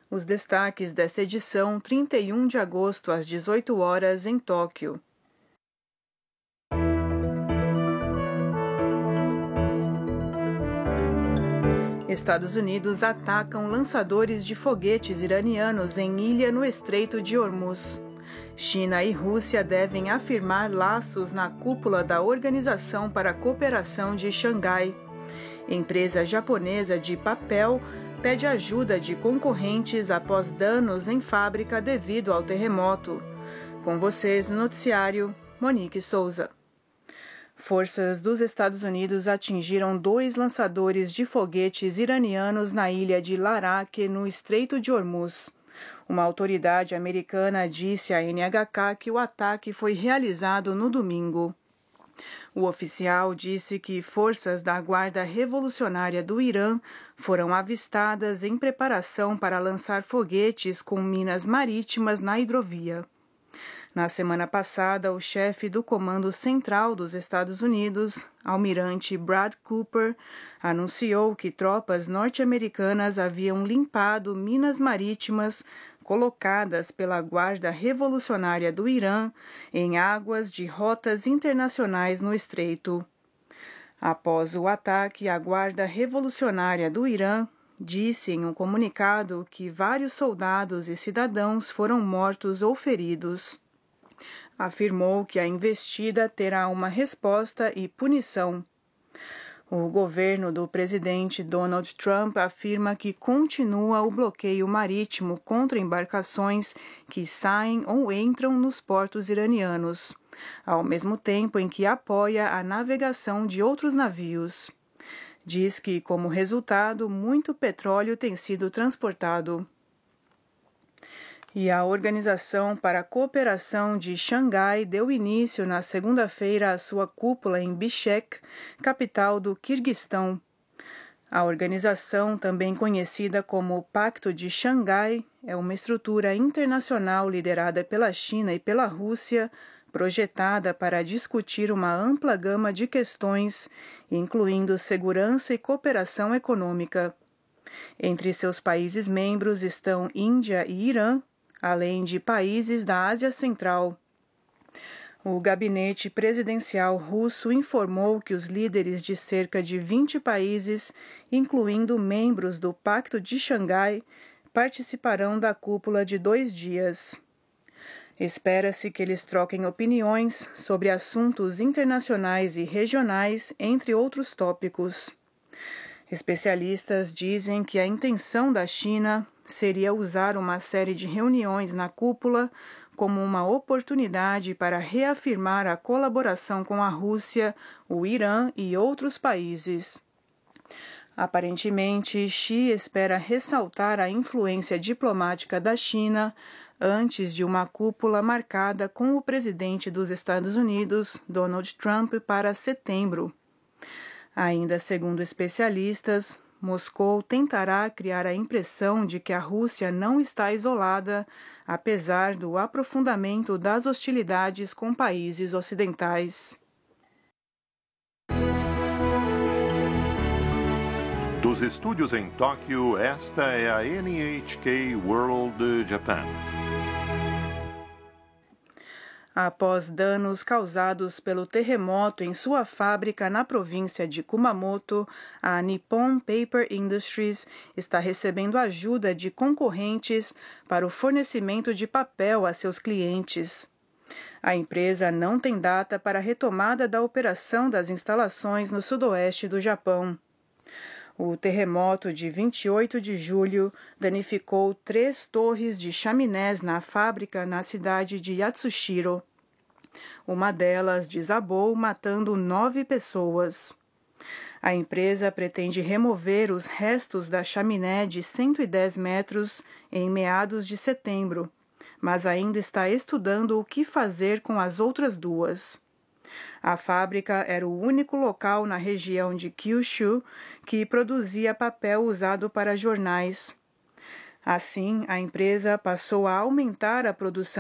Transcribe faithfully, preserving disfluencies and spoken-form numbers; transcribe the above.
Os destaques desta edição, trinta e um de agosto, às dezoito horas, em Tóquio. Estados Unidos atacam lançadores de foguetes iranianos em ilha no Estreito de Hormuz. China e Rússia devem afirmar laços na cúpula da Organização para a Cooperação de Xangai. Empresa japonesa de papel pede ajuda de concorrentes após danos em fábrica devido ao terremoto. Com vocês no noticiário, Monique Souza. Forças dos Estados Unidos atingiram dois lançadores de foguetes iranianos na ilha de Larak, no Estreito de Hormuz. Uma autoridade americana disse à N H K que o ataque foi realizado no domingo. O oficial disse que forças da Guarda Revolucionária do Irã foram avistadas em preparação para lançar foguetes com minas marítimas na hidrovia. Na semana passada, o chefe do Comando Central dos Estados Unidos, almirante Brad Cooper, anunciou que tropas norte-americanas haviam limpado minas marítimas colocadas pela Guarda Revolucionária do Irã em águas de rotas internacionais no estreito. Após o ataque, a Guarda Revolucionária do Irã disse em um comunicado que vários soldados e cidadãos foram mortos ou feridos. Afirmou que a investida terá uma resposta e punição. O governo do presidente Donald Trump afirma que continua o bloqueio marítimo contra embarcações que saem ou entram nos portos iranianos, ao mesmo tempo em que apoia a navegação de outros navios. Diz que, como resultado, muito petróleo tem sido transportado. E a Organização para a Cooperação de Xangai deu início na segunda-feira à sua cúpula em Bishkek, capital do Quirguistão. A organização, também conhecida como Pacto de Xangai, é uma estrutura internacional liderada pela China e pela Rússia, projetada para discutir uma ampla gama de questões, incluindo segurança e cooperação econômica. Entre seus países membros estão Índia e Irã, além de países da Ásia Central. O gabinete presidencial russo informou que os líderes de cerca de vinte países, incluindo membros do Pacto de Xangai, participarão da cúpula de dois dias. Espera-se que eles troquem opiniões sobre assuntos internacionais e regionais, entre outros tópicos. Especialistas dizem que a intenção da China seria usar uma série de reuniões na cúpula como uma oportunidade para reafirmar a colaboração com a Rússia, o Irã e outros países. Aparentemente, Xi espera ressaltar a influência diplomática da China antes de uma cúpula marcada com o presidente dos Estados Unidos, Donald Trump, para setembro. Ainda segundo especialistas, Moscou tentará criar a impressão de que a Rússia não está isolada, apesar do aprofundamento das hostilidades com países ocidentais. Dos estúdios em Tóquio, esta é a N H K World Japan. Após danos causados pelo terremoto em sua fábrica na província de Kumamoto, a Nippon Paper Industries está recebendo ajuda de concorrentes para o fornecimento de papel a seus clientes. A empresa não tem data para a retomada da operação das instalações no sudoeste do Japão. O terremoto de vinte e oito de julho danificou três torres de chaminés na fábrica na cidade de Yatsushiro. Uma delas desabou, matando nove pessoas. A empresa pretende remover os restos da chaminé de cento e dez metros em meados de setembro, mas ainda está estudando o que fazer com as outras duas. A fábrica era o único local na região de Kyushu que produzia papel usado para jornais. Assim, a empresa passou a aumentar a produção